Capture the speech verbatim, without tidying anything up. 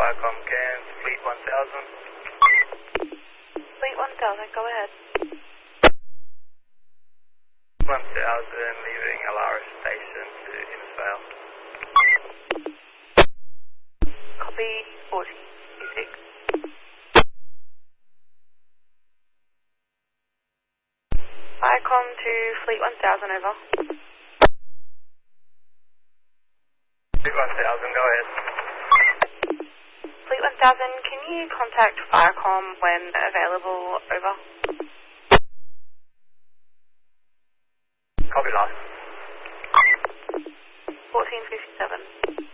Viacom Cairns, Fleet one thousand. Fleet one thousand, go ahead. one thousand, leaving Alaris Station to Innisfail. Copy forty-six. Viacom to Fleet one thousand, over. Fleet one thousand, go ahead. Fleet one thousand, can you contact Viacom when available, over? Copy last. fourteen fifty-seven.